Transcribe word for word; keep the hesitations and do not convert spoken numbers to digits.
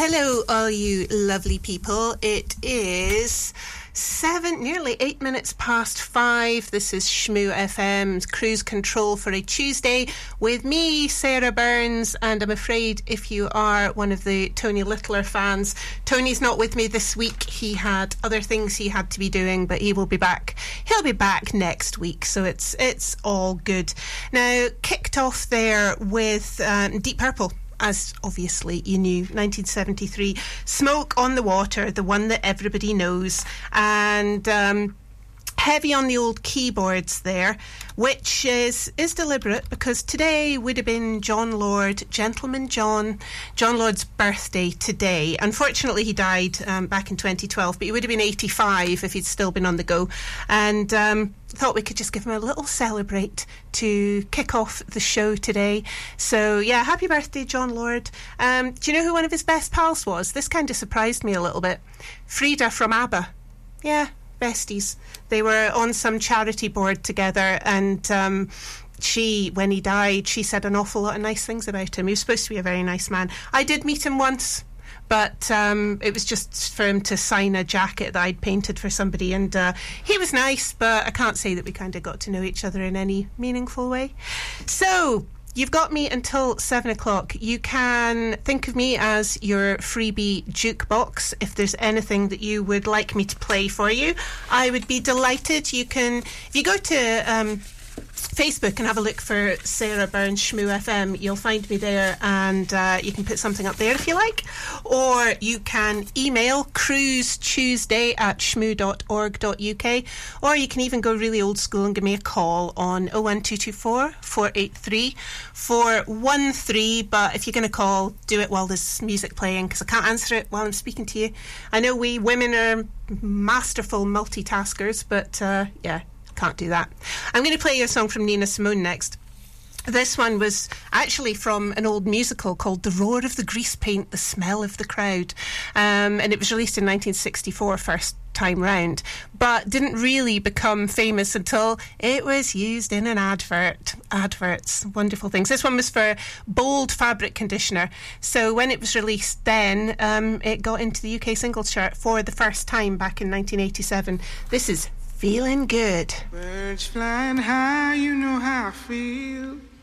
Hello, all you lovely people. It is seven, nearly eight minutes past five. This is Shmoo F M's Cruise Control for a Tuesday with me, Sarah Burns, and I'm afraid if you are one of the Tony Littler fans, Tony's not with me this week. He had other things he had to be doing, but he will be back. He'll be back next week, so it's it's all good. Now, kicked off there with um, Deep Purple. As obviously you knew, nineteen seventy-three, Smoke on the Water, the one that everybody knows, and um, heavy on the old keyboards there, which is is deliberate because today would have been John Lord, Gentleman John, John Lord's birthday today. Unfortunately, he died um, back in twenty twelve, but he would have been eighty-five if he'd still been on the go, and um, thought we could just give him a little celebrate to kick off the show today. So yeah, happy birthday, John Lord. Um, do you know who one of his best pals was? This kind of surprised me a little bit. Frida from ABBA. Yeah, besties. They were on some charity board together, and um, she, when he died, she said an awful lot of nice things about him. He was supposed to be a very nice man. I did meet him once, but um, it was just for him to sign a jacket that I'd painted for somebody, and uh, he was nice, but I can't say that we kind of got to know each other in any meaningful way. So you've got me until seven o'clock. You can think of me as your freebie jukebox. If there's anything that you would like me to play for you, I would be delighted. You can, if you go to um, Facebook and have a look for Sarah Burns Shmoo F M, you'll find me there, and uh, you can put something up there if you like. Or you can email cruisetuesday at shmoo dot org dot uk, or you can even go really old school and give me a call on oh one two two four, four eight three, four one three. But if you're going to call, do it while there's music playing, because I can't answer it while I'm speaking to you. I know we women are masterful multitaskers, but uh, yeah, can't do that. I'm going to play you a song from Nina Simone next. This one was actually from an old musical called The Roar of the Grease Paint, The Smell of the Crowd. Um, and it was released in nineteen sixty-four, first time round, but didn't really become famous until it was used in an advert. Adverts, wonderful things. This one was for Bold fabric conditioner. So when it was released then, um, it got into the U K singles chart for the first time back in nineteen eighty-seven. This is Feeling Good. Birds flying high, you know how I feel.